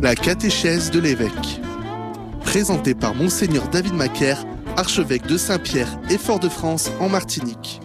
La catéchèse de l'évêque. Présentée par Monseigneur David Macaire, archevêque de Saint-Pierre et Fort-de-France en Martinique.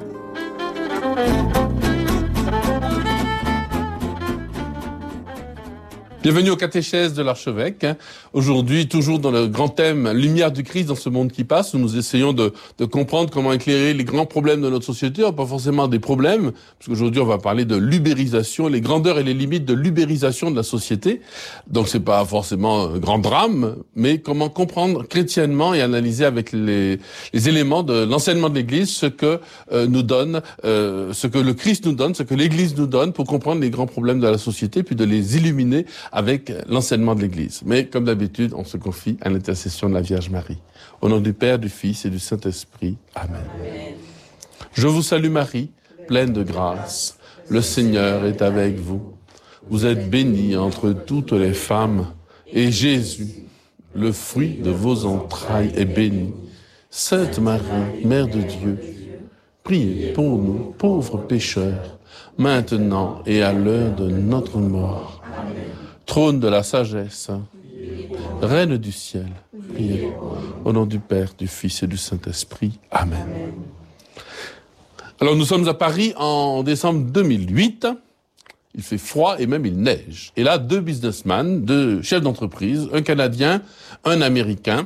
Bienvenue au catéchèse de l'archevêque. Aujourd'hui, toujours dans le grand thème « Lumière du Christ dans ce monde qui passe », où nous essayons de comprendre comment éclairer les grands problèmes de notre société, pas forcément des problèmes, parce qu'aujourd'hui on va parler de l'ubérisation, les grandeurs et les limites de l'ubérisation de la société. Donc c'est pas forcément un grand drame, mais comment comprendre chrétiennement et analyser avec les éléments de l'enseignement de l'Église ce que nous donne, ce que le Christ nous donne, ce que l'Église nous donne pour comprendre les grands problèmes de la société, puis de les illuminer avec l'enseignement de l'Église. Mais comme d'habitude, on se confie à l'intercession de la Vierge Marie. Au nom du Père, du Fils et du Saint-Esprit. Amen. Amen. Je vous salue Marie, pleine de grâce. Le Seigneur est avec vous. Vous êtes bénie entre toutes les femmes. Et Jésus, le fruit de vos entrailles, est béni. Sainte Marie, Mère de Dieu, priez pour nous, pauvres pécheurs, maintenant et à l'heure de notre mort. Amen. Trône de la sagesse, Reine du ciel, priez. Au nom du Père, du Fils et du Saint-Esprit. Amen. Alors nous sommes à Paris en décembre 2008. Il fait froid et même il neige. Et là, deux businessmen, deux chefs d'entreprise, un Canadien, un Américain,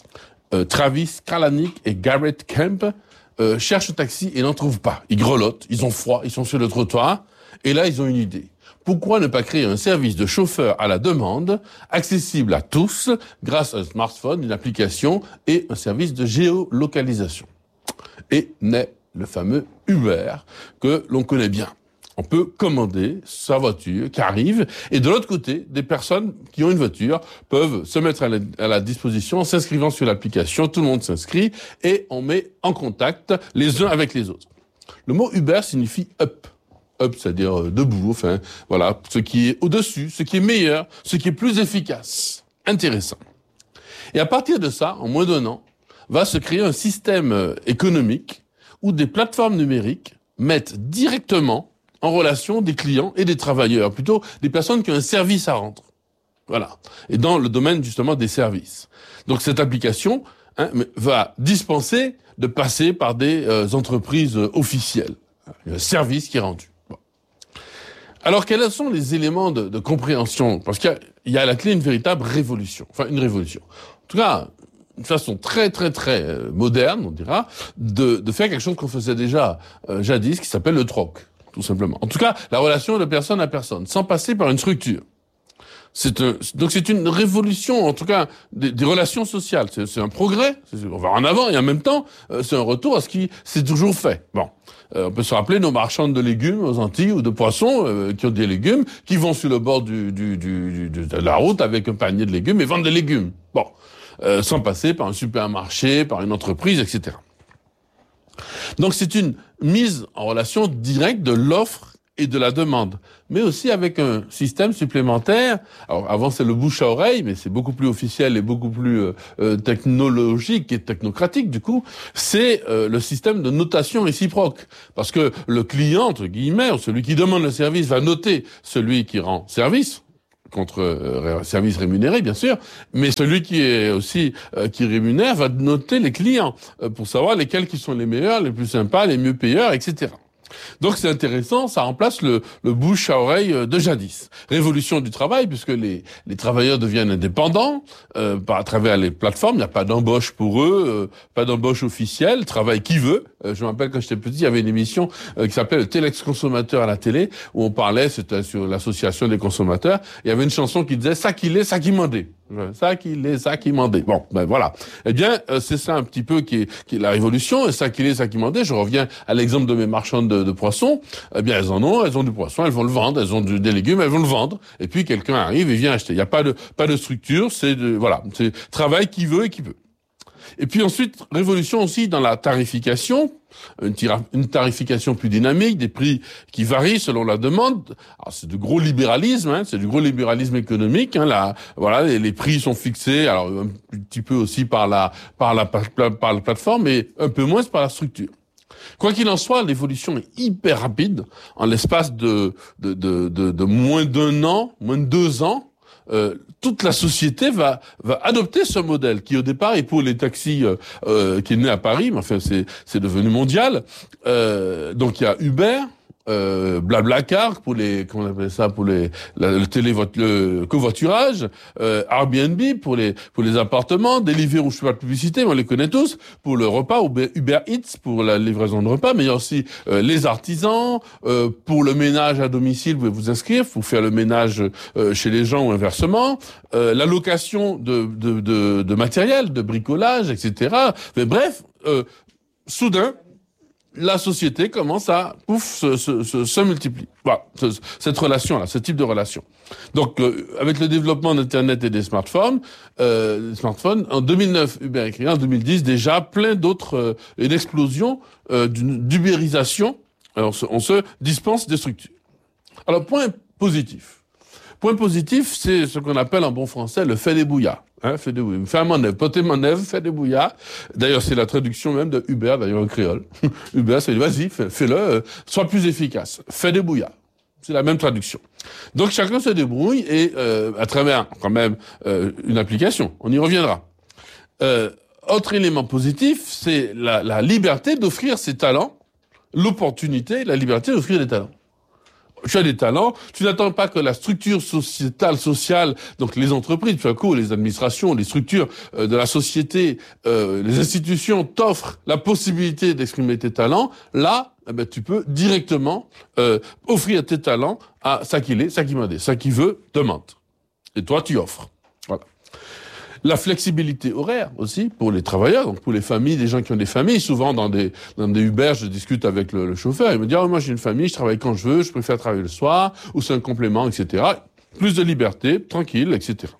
Travis Kalanick et Garrett Kemp, cherchent un taxi et n'en trouvent pas. Ils grelottent, ils ont froid, ils sont sur le trottoir. Et là, ils ont une idée. Pourquoi ne pas créer un service de chauffeur à la demande, accessible à tous, grâce à un smartphone, une application et un service de géolocalisation? Et naît le fameux Uber que l'on connaît bien. On peut commander sa voiture qui arrive, et de l'autre côté, des personnes qui ont une voiture peuvent se mettre à la disposition en s'inscrivant sur l'application. Tout le monde s'inscrit et on met en contact les uns avec les autres. Le mot Uber signifie up. Up, c'est-à-dire debout, enfin, voilà, ce qui est au-dessus, ce qui est meilleur, ce qui est plus efficace. Intéressant. Et à partir de ça, en moins d'1 an, va se créer un système économique où des plateformes numériques mettent directement en relation des clients et des travailleurs, plutôt des personnes qui ont un service à rendre. Voilà. Et dans le domaine, justement, des services. Donc cette application va dispenser de passer par des entreprises officielles. Il y a un service qui est rendu. Alors, quels sont les éléments de compréhension? Parce qu'il y a à la clé une véritable révolution. Enfin, une révolution. En tout cas, une façon très, très, très moderne, on dira, de faire quelque chose qu'on faisait déjà jadis, qui s'appelle le troc, tout simplement. En tout cas, la relation de personne à personne, sans passer par une structure. Donc c'est une révolution, en tout cas, des relations sociales. C'est un progrès, on va en avant, et en même temps, c'est un retour à ce qui s'est toujours fait. Bon. On peut se rappeler nos marchandes de légumes aux Antilles ou de poissons qui ont des légumes, qui vont sur le bord de la route avec un panier de légumes et vendent des légumes. Bon, sans passer par un supermarché, par une entreprise, etc. Donc c'est une mise en relation directe de l'offre et de la demande, mais aussi avec un système supplémentaire. Alors avant c'est le bouche à oreille, mais c'est beaucoup plus officiel et beaucoup plus technologique et technocratique du coup, c'est le système de notation réciproque. Parce que le client, entre guillemets, ou celui qui demande le service va noter celui qui rend service, contre service rémunéré bien sûr, mais celui qui est aussi qui rémunère va noter les clients pour savoir lesquels qui sont les meilleurs, les plus sympas, les mieux payeurs, etc. Donc c'est intéressant, ça remplace le bouche à oreille de jadis. Révolution du travail, puisque les travailleurs deviennent indépendants à travers les plateformes, il n'y a pas d'embauche pour eux, pas d'embauche officielle, travail qui veut. Je me rappelle quand j'étais petit, il y avait une émission qui s'appelait le Téléx consommateur à la télé, où on parlait, c'était sur l'association des consommateurs, il y avait une chanson qui disait « ça qu'il est, ça qui mandait ». Ça qu'il est, ça qui mandait. Bon, ben voilà. Eh bien, c'est ça un petit peu qui est la révolution. Et ça qu'il est, ça qui mandait. Je reviens à l'exemple de mes marchandes de poissons. Eh bien, elles ont du poisson, elles vont le vendre. Elles ont des légumes, elles vont le vendre. Et puis quelqu'un arrive et vient acheter. Il n'y a pas de structure. C'est travail qui veut et qui peut. Et puis ensuite, révolution aussi dans la tarification, une tarification plus dynamique, des prix qui varient selon la demande. Alors c'est du gros libéralisme, c'est du gros libéralisme économique. Les prix sont fixés, alors un petit peu aussi par la plateforme, mais un peu moins par la structure. Quoi qu'il en soit, l'évolution est hyper rapide. En l'espace de moins d'1 an, moins de 2 ans, toute la société va adopter ce modèle qui au départ est pour les taxis qui est né à Paris, mais enfin c'est devenu mondial. Donc il y a Uber, BlaBlaCar pour les, comment on appelle ça, pour le covoiturage, Airbnb pour les appartements, Deliveroo, je fais pas de publicité, mais on les connaît tous, pour le repas, Uber Eats pour la livraison de repas, mais il y a aussi les artisans, pour le ménage à domicile, vous pouvez vous inscrire, pour faire le ménage chez les gens ou inversement, la location de matériel, de bricolage, etc. Mais bref, soudain, la société commence à se multiplier. Voilà, cette relation-là, ce type de relation. Donc, avec le développement d'Internet et des smartphones, en 2009, Uber est créé, en 2010, déjà plein d'autres, une explosion d'ubérisation. Alors, on se dispense des structures. Alors, point positif. Point positif, c'est ce qu'on appelle en bon français le fait des bouillards. Fait des bouillards. Fais à mon œuvre, potez mon œuvre, fait des bouillards. D'ailleurs, c'est la traduction même de Uber, d'ailleurs en créole. Uber, c'est vas-y, fais-le, sois plus efficace. Fais des bouillards. C'est la même traduction. Donc chacun se débrouille et à travers quand même une application. On y reviendra. Autre élément positif, c'est la liberté d'offrir ses talents, l'opportunité, la liberté d'offrir des talents. Tu as des talents, tu n'attends pas que la structure sociale, donc les entreprises, tout à coup, les administrations, les structures de la société, les institutions t'offrent la possibilité d'exprimer tes talents. Là, tu peux directement offrir tes talents à ça qui veut, demande. Et toi, tu offres. Voilà. La flexibilité horaire aussi pour les travailleurs, donc pour les familles, des gens qui ont des familles. Souvent dans des Uber, je discute avec le chauffeur. Il me dit moi j'ai une famille, je travaille quand je veux, je préfère travailler le soir ou c'est un complément, etc. Plus de liberté, tranquille, etc.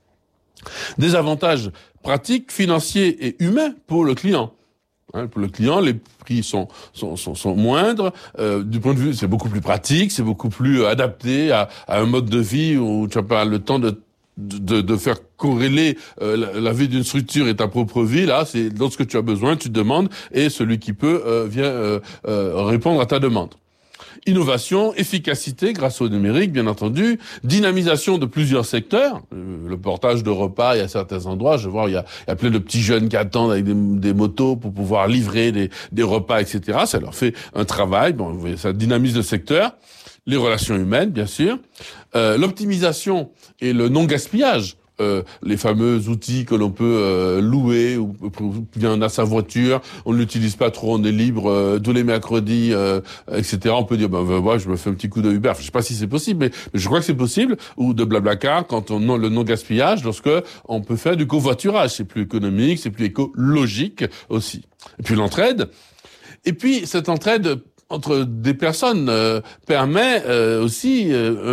Des avantages pratiques, financiers et humains pour le client. Pour le client, les prix sont moindres. Du point de vue, c'est beaucoup plus pratique, c'est beaucoup plus adapté à un mode de vie où tu n'as pas le temps de faire corréler la vie d'une structure et ta propre vie. Là, c'est lorsque tu as besoin, tu demandes et celui qui peut vient répondre à ta demande. Innovation, efficacité grâce au numérique, bien entendu, dynamisation de plusieurs secteurs, le portage de repas, il y a certains endroits, je vois, il y a plein de petits jeunes qui attendent avec des motos pour pouvoir livrer des repas, etc. Ça leur fait un travail, bon, vous voyez, ça dynamise le secteur. Les relations humaines, bien sûr, l'optimisation et le non-gaspillage, les fameux outils que l'on peut louer, ou bien on a sa voiture, on ne l'utilise pas trop, on est libre tous les mercredis, etc. On peut dire, moi, je me fais un petit coup de Uber. Je sais pas si c'est possible, mais je crois que c'est possible, ou de BlaBlaCar, quand on a le non-gaspillage, lorsque on peut faire du covoiturage. C'est plus économique, c'est plus écologique aussi. Et puis l'entraide. Et puis cette entraide entre des personnes permet aussi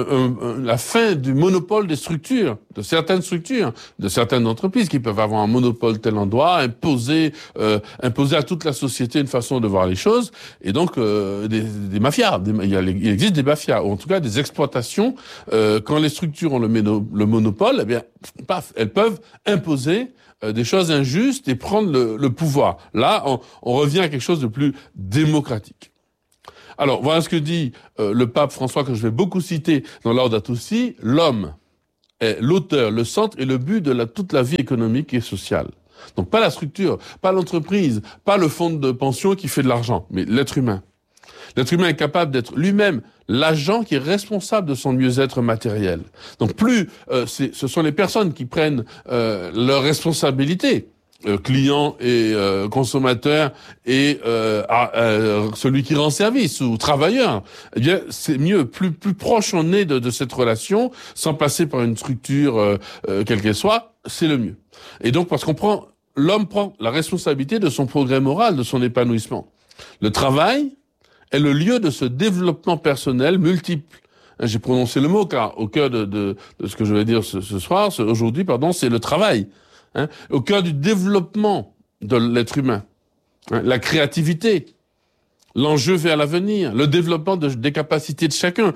la fin du monopole des structures, de certaines entreprises qui peuvent avoir un monopole tel endroit, imposer à toute la société une façon de voir les choses, et donc des mafias. Il existe des mafias, ou en tout cas des exploitations. Quand les structures ont le monopole, eh bien, paf, elles peuvent imposer des choses injustes et prendre le pouvoir. Là, on revient à quelque chose de plus démocratique. Alors, voilà ce que dit le pape François, que je vais beaucoup citer dans Laudato Si. L'homme est l'auteur, le centre et le but de toute la vie économique et sociale. Donc, pas la structure, pas l'entreprise, pas le fonds de pension qui fait de l'argent, mais l'être humain. L'être humain est capable d'être lui-même l'agent qui est responsable de son mieux-être matériel. Donc, plus ce sont les personnes qui prennent leurs responsabilités, client et consommateur et celui qui rend service ou travailleur, eh bien c'est mieux, plus proche on est de cette relation, sans passer par une structure quelle qu'elle soit, c'est le mieux. Et donc parce l'homme prend la responsabilité de son progrès moral, de son épanouissement. Le travail est le lieu de ce développement personnel multiple. J'ai prononcé le mot car au cœur de ce que je vais dire aujourd'hui, c'est le travail. Au cœur du développement de l'être humain, la créativité, l'enjeu vers l'avenir, le développement des capacités de chacun,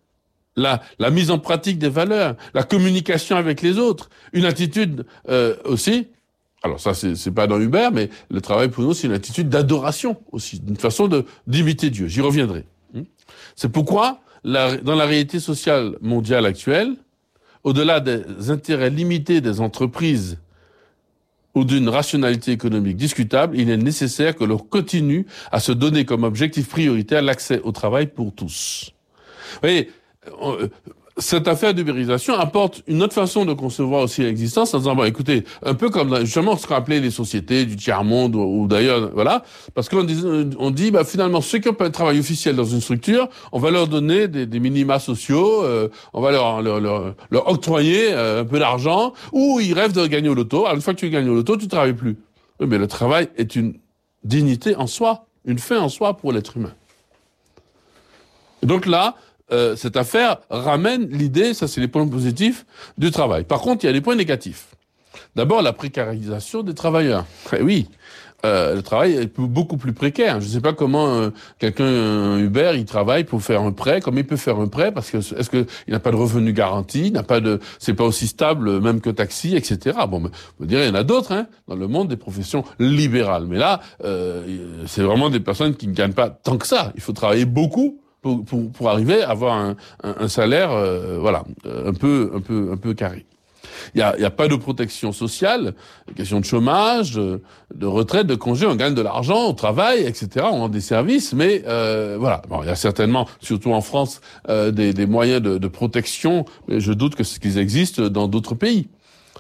la mise en pratique des valeurs, la communication avec les autres, une attitude aussi. Alors ça, c'est pas dans Uber, mais le travail pour nous, c'est une attitude d'adoration aussi, une façon d'imiter Dieu. J'y reviendrai. C'est pourquoi, dans la réalité sociale mondiale actuelle, au-delà des intérêts limités des entreprises ou d'une rationalité économique discutable, il est nécessaire que l'on continue à se donner comme objectif prioritaire l'accès au travail pour tous. Vous voyez, cette affaire d'ubérisation apporte une autre façon de concevoir aussi l'existence en disant, bon, écoutez, un peu comme justement ce qu'on appelait les sociétés du tiers-monde ou d'ailleurs, voilà, parce qu'on dit, bah, finalement, ceux qui ont pas un travail officiel dans une structure, on va leur donner des minima sociaux, on va leur octroyer un peu d'argent, ou ils rêvent de gagner au loto. Alors, une fois que tu gagnes au loto, tu travailles plus. Oui, mais le travail est une dignité en soi, une fin en soi pour l'être humain. Et donc là, cette affaire ramène l'idée, ça c'est les points positifs, du travail. Par contre, il y a des points négatifs. D'abord, la précarisation des travailleurs. Eh oui, le travail est beaucoup plus précaire. Je ne sais pas comment quelqu'un, Uber, il travaille pour faire un prêt, comme il peut faire un prêt, parce que est-ce qu'il n'a pas de revenu garanti, c'est pas aussi stable même que taxi, etc. Bon, mais, on peut dire, il y en a d'autres, hein, dans le monde des professions libérales. Mais là, c'est vraiment des personnes qui ne gagnent pas tant que ça. Il faut travailler beaucoup pour arriver à avoir un salaire, voilà, un peu carré. Il y a pas de protection sociale, question de chômage, de retraite, de congé, on gagne de l'argent, on travaille, etc. On rend des services, mais voilà. Bon, il y a certainement, surtout en France, des moyens de protection, mais je doute qu'ils existent dans d'autres pays.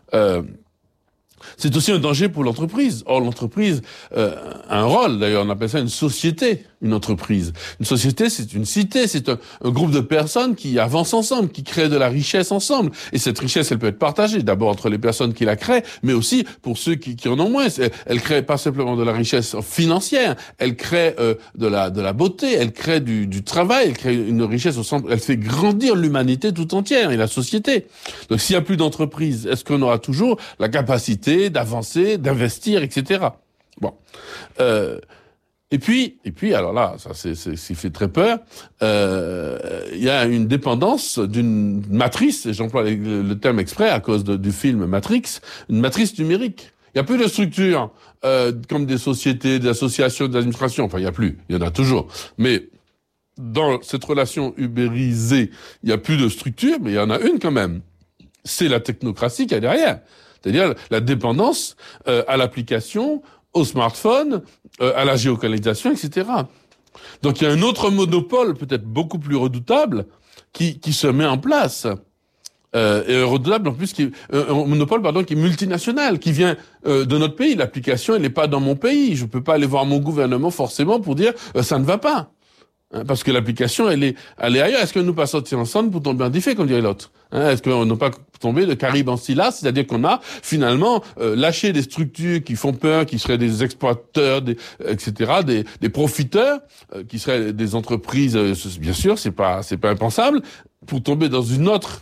C'est aussi un danger pour l'entreprise. Or, l'entreprise a un rôle. D'ailleurs, on appelle ça une société, une entreprise. Une société, c'est une cité, c'est un groupe de personnes qui avancent ensemble, qui créent de la richesse ensemble. Et cette richesse, elle peut être partagée, d'abord entre les personnes qui la créent, mais aussi pour ceux qui en ont moins. Elle crée pas simplement de la richesse financière, elle crée de la beauté, elle crée du travail, elle crée une richesse au centre, elle fait grandir l'humanité tout entière et la société. Donc, s'il y a plus d'entreprise, est-ce qu'on aura toujours la capacité d'avancer, d'investir, etc. Bon. Et puis, alors là, ça c'est fait très peur. Il y a une dépendance d'une matrice, et j'emploie le terme exprès à cause du film Matrix, une matrice numérique. Il y a plus de structures comme des sociétés, des associations, des administrations. Enfin, il y a plus. Il y en a toujours. Mais dans cette relation ubérisée, il y a plus de structure, mais il y en a une quand même. C'est la technocratie qui est derrière. C'est-à-dire la dépendance à l'application, au smartphone, à la géolocalisation, etc. Donc il y a un autre monopole, peut-être beaucoup plus redoutable, qui se met en place. Et redoutable en plus, un monopole qui est multinational, qui vient de notre pays. L'application, elle n'est pas dans mon pays. Je peux pas aller voir mon gouvernement forcément pour dire ça ne va pas. Parce que l'application, elle est ailleurs. Est-ce que nous pas sortis ensemble pour tomber en diffé, comme dirait l'autre? Est-ce qu'on n'a pas tombé de Caribe en Scylla? C'est-à-dire qu'on a finalement lâché des structures qui font peur, qui seraient des exploiteurs, etc., des profiteurs, qui seraient des entreprises. Bien sûr, c'est pas impensable, pour tomber dans une autre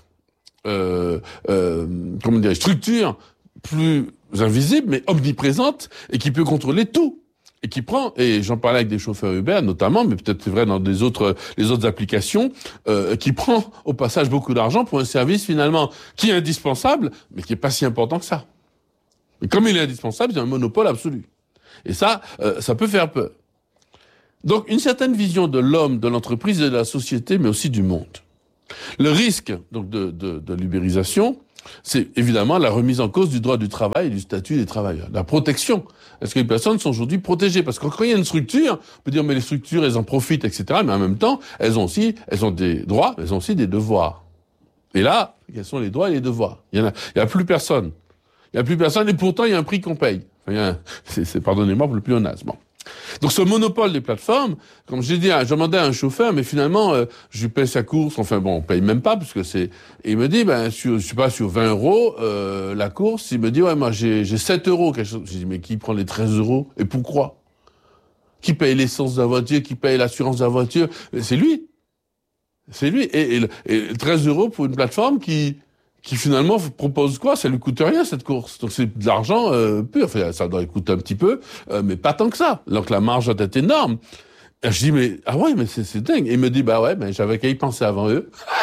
structure plus invisible, mais omniprésente et qui peut contrôler tout. Et qui prend, et j'en parlais avec des chauffeurs Uber notamment, mais peut-être c'est vrai dans les autres applications, qui prend au passage beaucoup d'argent pour un service finalement qui est indispensable, mais qui est pas si important que ça. Et comme il est indispensable, c'est un monopole absolu. Et ça peut faire peur. Donc une certaine vision de l'homme, de l'entreprise et de la société, mais aussi du monde. Le risque donc de l'ubérisation, c'est évidemment la remise en cause du droit du travail et du statut des travailleurs. La protection. Est-ce que les personnes sont aujourd'hui protégées? Parce que quand il y a une structure, on peut dire, mais les structures, elles en profitent, etc. Mais en même temps, elles ont des droits, elles ont aussi des devoirs. Et là, quels sont les droits et les devoirs? Il y a plus personne. Il y a plus personne, et pourtant, il y a un prix qu'on paye. Enfin, pardonnez-moi pour le plus honnête. Bon. Donc ce monopole des plateformes, comme j'ai dit, je demandais à un chauffeur, mais finalement, je lui paye sa course, enfin bon, on paye même pas, parce que et il me dit, je sais pas, sur 20 euros, la course, il me dit, ouais, moi j'ai 7 euros, quelque chose. J'ai dit, mais qui prend les 13 euros? Et pourquoi? Qui paye l'essence de la voiture, qui paye l'assurance de la voiture? C'est lui. C'est lui. Et 13 euros pour une plateforme qui finalement propose quoi? Ça lui coûte rien, cette course. Donc c'est de l'argent pur. Enfin, ça doit coûter un petit peu, mais pas tant que ça. Donc la marge doit être énorme. Et je dis, mais ah ouais, mais c'est dingue. Et il me dit, bah ouais, mais j'avais qu'à y penser avant eux.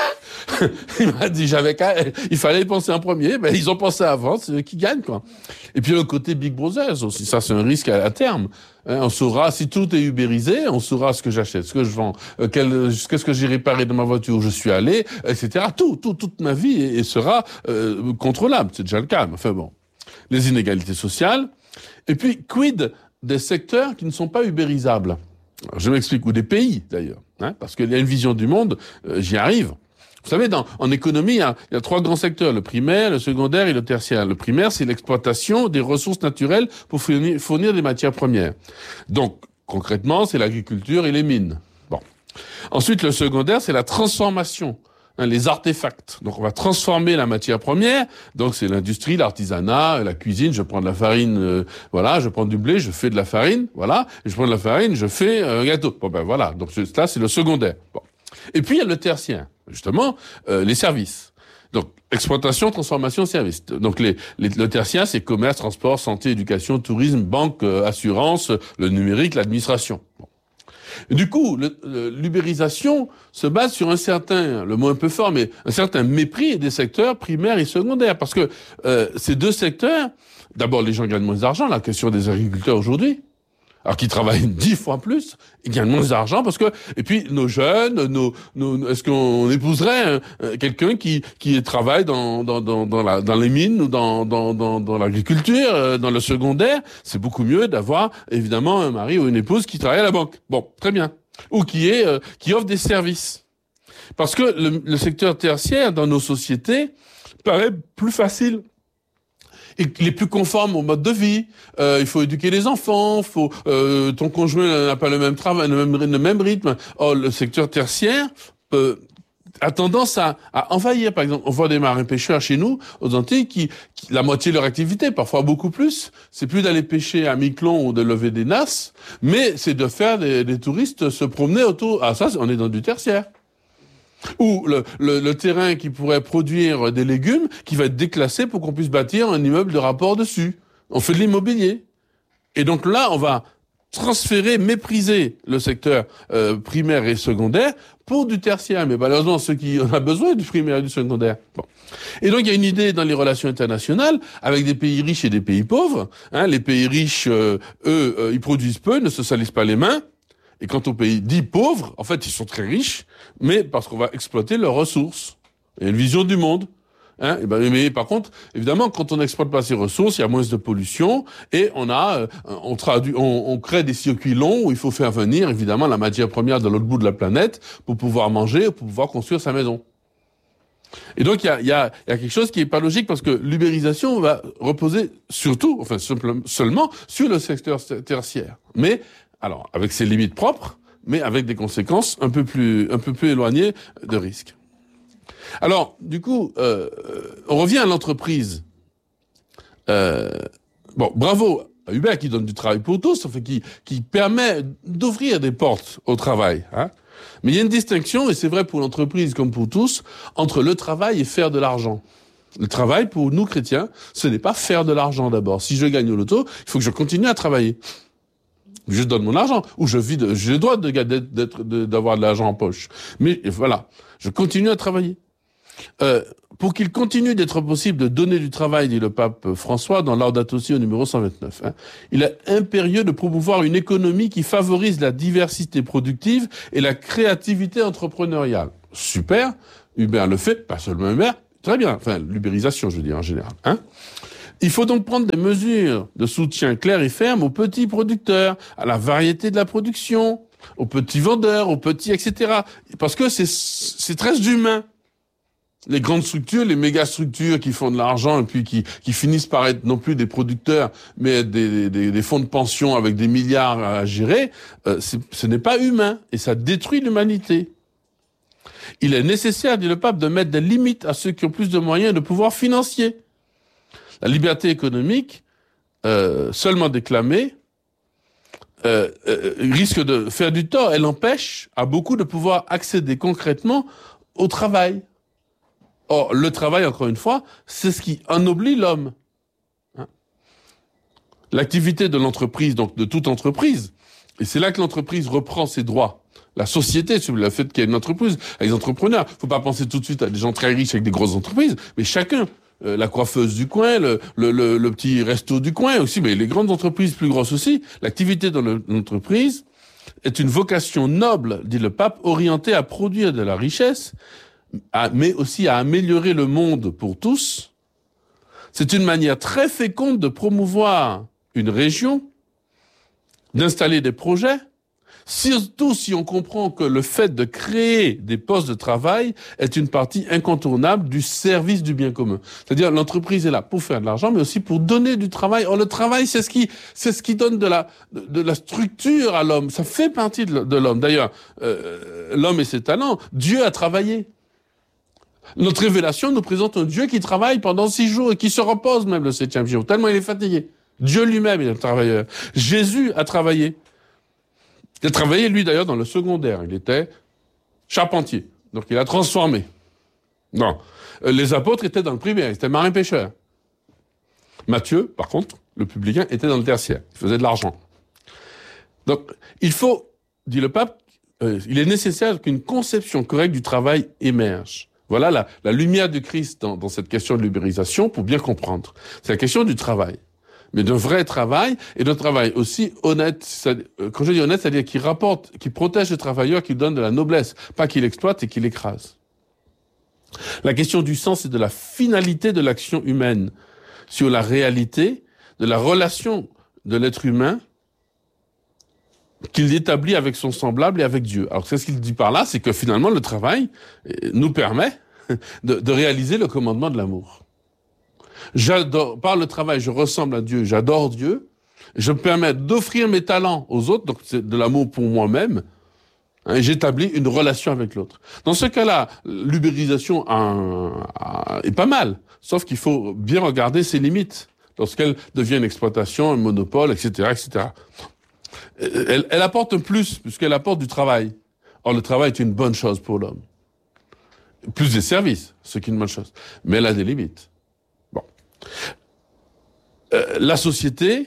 Il m'a dit, il fallait penser en premier. Ben, ils ont pensé avant, c'est eux qui gagnent, quoi. Et puis, le côté Big Brothers aussi. Ça, c'est un risque à terme. On saura, si tout est ubérisé, on saura ce que j'achète, ce que je vends, qu'est-ce que j'ai réparé dans ma voiture où je suis allé, etc. Toute ma vie sera contrôlable. C'est déjà le cas. Enfin bon. Les inégalités sociales. Et puis, quid des secteurs qui ne sont pas ubérisables? Alors, je m'explique, ou des pays d'ailleurs, parce qu'il y a une vision du monde, j'y arrive. Vous savez, en économie, il y a 3 grands secteurs, le primaire, le secondaire et le tertiaire. Le primaire, c'est l'exploitation des ressources naturelles pour fournir des matières premières. Donc, concrètement, c'est l'agriculture et les mines. Bon. Ensuite, le secondaire, c'est la transformation. Les artefacts. Donc, on va transformer la matière première. Donc, c'est l'industrie, l'artisanat, la cuisine. Je prends de la farine, je prends du blé, je fais de la farine, voilà. Et je prends de la farine, je fais un gâteau. Bon, ben voilà. Donc, là, c'est le secondaire. Bon. Et puis, il y a le tertiaire. Justement, les services. Donc, exploitation, transformation, services. Donc, le tertiaire, c'est commerce, transport, santé, éducation, tourisme, banque, assurance, le numérique, l'administration. Bon. Du coup, l'ubérisation se base sur le mot un peu fort, mais un certain mépris des secteurs primaires et secondaires. Parce que ces 2 secteurs, d'abord, les gens gagnent moins d'argent, la question des agriculteurs aujourd'hui, alors qu'ils travaillent 10 fois plus, ils gagnent moins d'argent parce que, et puis nos jeunes, est-ce qu'on épouserait quelqu'un qui travaille dans les mines ou dans l'agriculture, dans le secondaire? C'est beaucoup mieux d'avoir évidemment un mari ou une épouse qui travaille à la banque. Bon, très bien. Ou qui offre des services. Parce que le secteur tertiaire dans nos sociétés paraît plus facile. Il est plus conforme au mode de vie. Il faut éduquer les enfants. Ton conjoint n'a pas le même travail, le même rythme. Or, le secteur tertiaire a tendance à envahir. Par exemple, on voit des marins-pêcheurs chez nous, aux Antilles, qui la moitié de leur activité, parfois beaucoup plus, c'est plus d'aller pêcher à Miquelon ou de lever des nasses, mais c'est de faire des touristes se promener autour. Ah, ça, on est dans du tertiaire. Ou le terrain qui pourrait produire des légumes qui va être déclassé pour qu'on puisse bâtir un immeuble de rapport dessus. On fait de l'immobilier. Et donc là, on va mépriser le secteur primaire et secondaire pour du tertiaire. Mais malheureusement, ceux qui en ont besoin du primaire et du secondaire. Bon. Et donc, il y a une idée dans les relations internationales avec des pays riches et des pays pauvres. Les pays riches, ils produisent peu, ne se salissent pas les mains. Et quant aux pays dits pauvres, en fait, ils sont très riches, mais parce qu'on va exploiter leurs ressources. Il y a une vision du monde. Mais par contre, évidemment, quand on n'exploite pas ces ressources, il y a moins de pollution et on crée des circuits longs où il faut faire venir, évidemment, la matière première de l'autre bout de la planète pour pouvoir manger, pour pouvoir construire sa maison. Et donc, il y a quelque chose qui est pas logique parce que l'ubérisation va reposer seulement sur le secteur tertiaire. Mais, alors, avec ses limites propres, mais avec des conséquences un peu plus éloignées de risques. Alors, du coup, on revient à l'entreprise. Bravo à Uber qui donne du travail pour tous, enfin, qui permet d'ouvrir des portes au travail. Mais il y a une distinction, et c'est vrai pour l'entreprise comme pour tous, entre le travail et faire de l'argent. Le travail, pour nous chrétiens, ce n'est pas faire de l'argent d'abord. Si je gagne au loto, il faut que je continue à travailler. Je donne mon argent, ou j'ai le droit d'avoir de l'argent en poche. Mais voilà, je continue à travailler. Pour qu'il continue d'être possible de donner du travail, dit le pape François dans Laudato Si au numéro 129, il est impérieux de promouvoir une économie qui favorise la diversité productive et la créativité entrepreneuriale. Super, Uber le fait, pas seulement Uber, très bien, enfin l'ubérisation je veux dire en général. Il faut donc prendre des mesures de soutien claires et fermes aux petits producteurs, à la variété de la production, aux petits vendeurs, aux petits, etc. Parce que c'est très humain. Les grandes structures, les méga structures qui font de l'argent et puis qui finissent par être non plus des producteurs, mais des fonds de pension avec des milliards à gérer, ce n'est pas humain et ça détruit l'humanité. Il est nécessaire, dit le pape, de mettre des limites à ceux qui ont plus de moyens et de pouvoir financiers. La liberté économique, seulement déclamée, risque de faire du tort. Elle empêche à beaucoup de pouvoir accéder concrètement au travail. Or, le travail, encore une fois, c'est ce qui ennoblit l'homme. L'activité de l'entreprise, donc de toute entreprise, et c'est là que l'entreprise reprend ses droits la société, le fait qu'il y ait une entreprise, avec des entrepreneurs. Faut pas penser tout de suite à des gens très riches avec des grosses entreprises, mais chacun, la coiffeuse du coin, le petit resto du coin aussi, mais les grandes entreprises plus grosses aussi, l'activité dans l'entreprise est une vocation noble, dit le pape, orientée à produire de la richesse, mais aussi à améliorer le monde pour tous. C'est une manière très féconde de promouvoir une région, d'installer des projets, surtout si on comprend que le fait de créer des postes de travail est une partie incontournable du service du bien commun. C'est-à-dire l'entreprise est là pour faire de l'argent, mais aussi pour donner du travail. Or, le travail, c'est ce qui donne de la structure à l'homme. Ça fait partie de l'homme. D'ailleurs, l'homme et ses talents, Dieu a travaillé. Notre révélation nous présente un Dieu qui travaille pendant 6 jours et qui se repose même le 7e jour, tellement il est fatigué. Dieu lui-même est un travailleur. Jésus a travaillé. Il a travaillé, lui, d'ailleurs, dans le secondaire. Il était charpentier. Donc, il a transformé. Non. Les apôtres étaient dans le primaire. Ils étaient marins-pêcheurs. Matthieu, par contre, le publicain, était dans le tertiaire. Il faisait de l'argent. Donc, il faut, dit le pape, il est nécessaire qu'une conception correcte du travail émerge. Voilà la lumière du Christ dans cette question de l'ubérisation pour bien comprendre. C'est la question du travail. Mais d'un vrai travail, et d'un travail aussi honnête. Quand je dis honnête, c'est-à-dire qui rapporte, qui protège le travailleur, qui donne de la noblesse, pas qu'il exploite et qu'il écrase. La question du sens et de la finalité de l'action humaine sur la réalité de la relation de l'être humain qu'il établit avec son semblable et avec Dieu. Alors, c'est ce qu'il dit par là, c'est que finalement, le travail nous permet de réaliser le commandement de l'amour. J'adore, par le travail, je ressemble à Dieu, j'adore Dieu, je me permets d'offrir mes talents aux autres, donc c'est de l'amour pour moi-même, et j'établis une relation avec l'autre. Dans ce cas-là, l'ubérisation est pas mal, sauf qu'il faut bien regarder ses limites, lorsqu'elle devient une exploitation, un monopole, etc., etc. Elle apporte un plus, puisqu'elle apporte du travail. Or, le travail est une bonne chose pour l'homme. Plus des services, ce qui est une bonne chose. Mais elle a des limites. Bon. La société,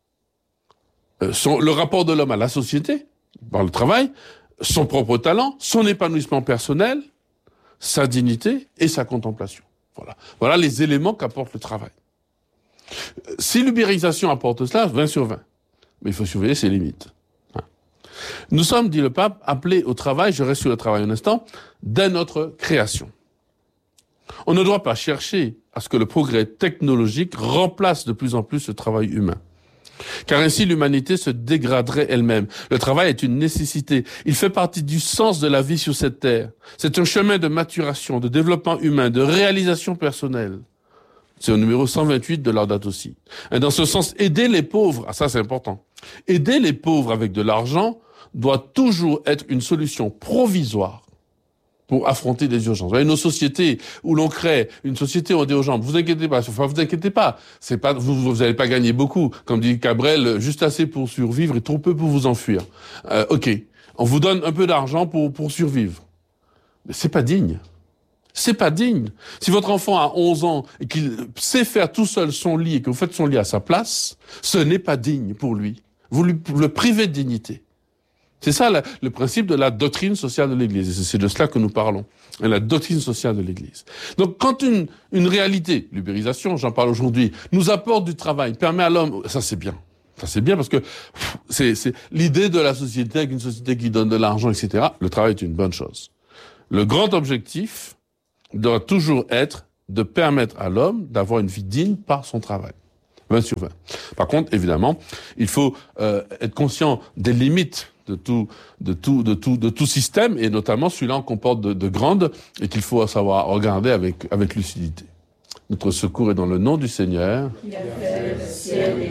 le rapport de l'homme à la société, par le travail, son propre talent, son épanouissement personnel, sa dignité et sa contemplation. Voilà les éléments qu'apporte le travail. Si l'ubérisation apporte cela, 20 sur 20. Mais il faut surveiller ses limites. Nous sommes, dit le pape, appelés au travail, je reste sur le travail un instant, dès notre création. On ne doit pas chercher à ce que le progrès technologique remplace de plus en plus le travail humain. Car ainsi l'humanité se dégraderait elle-même. Le travail est une nécessité. Il fait partie du sens de la vie sur cette terre. C'est un chemin de maturation, de développement humain, de réalisation personnelle. C'est au numéro 128 de Laudato Si. Et dans ce sens, aider les pauvres, ça c'est important, aider les pauvres avec de l'argent doit toujours être une solution provisoire pour affronter des urgences. Vous voyez, nos sociétés où l'on crée une société où on dit aux gens, vous inquiétez pas, c'est pas, vous allez pas gagner beaucoup, comme dit Cabrel, juste assez pour survivre et trop peu pour vous enfuir. Ok, on vous donne un peu d'argent pour survivre. Mais c'est pas digne. C'est pas digne. Si votre enfant a 11 ans et qu'il sait faire tout seul son lit et que vous faites son lit à sa place, ce n'est pas digne pour lui. Vous le privez de dignité. C'est ça le principe de la doctrine sociale de l'Église. C'est de cela que nous parlons. La doctrine sociale de l'Église. Donc quand une réalité, l'ubérisation, j'en parle aujourd'hui, nous apporte du travail, permet à l'homme, ça c'est bien. Ça c'est bien parce que c'est l'idée de la société avec une société qui donne de l'argent, etc. Le travail est une bonne chose. Le grand objectif doit toujours être de permettre à l'homme d'avoir une vie digne par son travail. 20 sur 20. Par contre, évidemment, il faut être conscient des limites de tout système, et notamment celui-là en comporte de grandes, et qu'il faut savoir regarder avec lucidité. Notre secours est dans le nom du Seigneur.